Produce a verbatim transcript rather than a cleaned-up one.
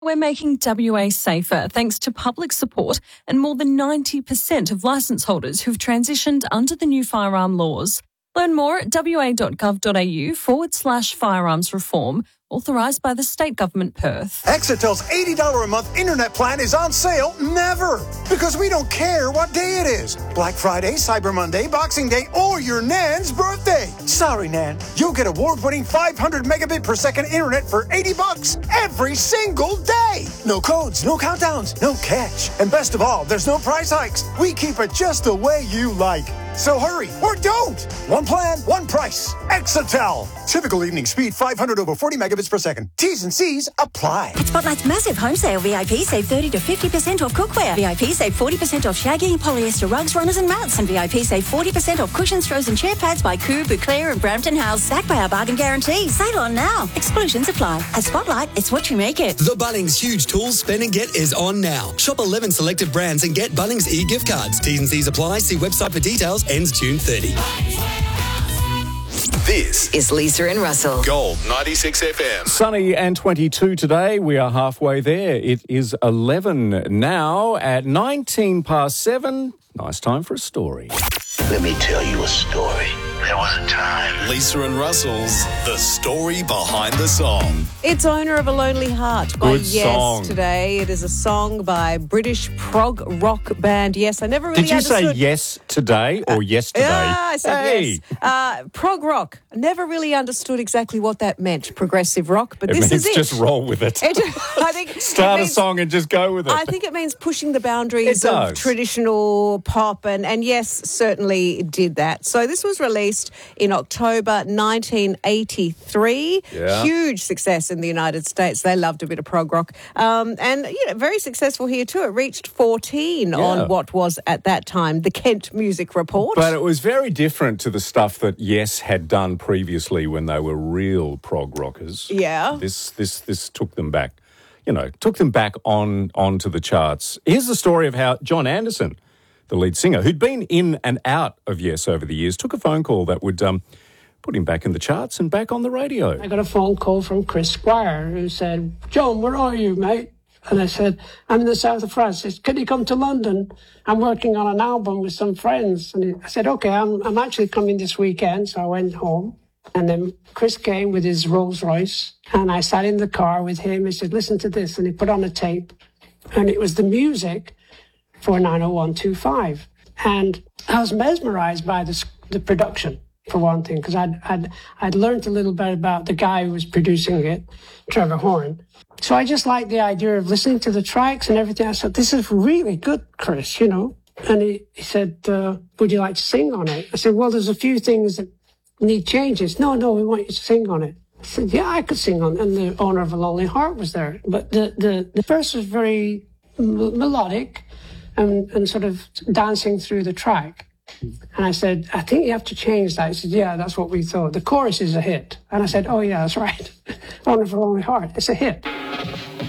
We're making W A safer thanks to public support and more than ninety percent of licence holders who've transitioned under the new firearm laws. Learn more at wa.gov.au forward slash firearms reform, authorised by the State Government Perth. Exitel's eighty dollars a month internet plan is on sale never, because we don't care what day it is. Black Friday, Cyber Monday, Boxing Day, or your Nan's birthday. Sorry, Nan. You'll get award-winning five hundred megabit per second internet for eighty bucks every single day. No codes, no countdowns, no catch. And best of all, there's no price hikes. We keep it just the way you like. So hurry, or don't. One plan, one price. Exitel. Typical evening speed, five hundred over forty megabits per second. T's and C's apply. At Spotlight's massive home sale, V I P save thirty to fifty percent off cookware. V I P save forty percent off shaggy, polyester rugs, runners and mats. And V I P save forty percent off cushions, throws and chair pads by Coo, Bouclair and Brampton House. Backed by our bargain guarantee. Sale on now. Exclusions apply. At Spotlight, it's what you make it. The Bunnings Huge Tools Spend and Get is on now. Shop eleven selected brands and get Bunnings e-gift cards. T's and C's apply. See website for details. Ends June thirtieth. This is Lisa and Russell. Gold ninety-six F M. Sunny and twenty-two today. We are halfway there. It is eleven now at nineteen past seven. Nice time for a story. Let me tell you a story. There was a time. Lisa and Russell's The Story Behind the Song. It's Owner of a Lonely Heart by Good Yes song. today. It is a song by British prog rock band Yes. I never really Did you understood... say yes today or yesterday? Yeah, I said hey. yes. Uh, prog rock. I never really understood exactly what that meant, progressive rock, but It this means is it. just roll with it. It- I think Start it a means- song and just go with it. I think it means pushing the boundaries It of does. traditional pop, and, and Yes certainly did that. So this was released in October nineteen eighty-three. Yeah. Huge success in the United States. They loved a bit of prog rock. Um, and, you know, very successful here too. It reached fourteen Yeah. on what was at that time the Kent Music Report. But it was very different to the stuff that Yes had done previously when they were real prog rockers. Yeah. This this this took them back, you know, took them back on onto the charts. Here's the story of how John Anderson, the lead singer, who'd been in and out of Yes over the years, took a phone call that would um, put him back in the charts and back on the radio. I got a phone call from Chris Squire who said, "John, where are you, mate?" And I said, "I'm in the south of France." He said, "Can you come to London? I'm working on an album with some friends." And he, I said, "Okay, I'm, I'm actually coming this weekend." So I went home. And then Chris came with his Rolls Royce. And I sat in the car with him. He said, "Listen to this." And he put on a tape. And it was the music for nine oh one two five. And I was mesmerized by the, the production, for one thing, because I'd, I'd, I'd learned a little bit about the guy who was producing it, Trevor Horn. So I just liked the idea of listening to the tracks and everything. I said, "This is really good, Chris, you know." And he, he said, uh, "Would you like to sing on it?" I said, "Well, there's a few things that need changes." "No, no, we want you to sing on it." I said, "Yeah, I could sing on it." And the Owner of a Lonely Heart was there. But the, the, the verse was very m- melodic and, and sort of dancing through the track. And I said, "I think you have to change that." He said, "Yeah, that's what we thought. The chorus is a hit." And I said, "Oh, yeah, that's right. Owner of a Lonely Heart, it's a hit."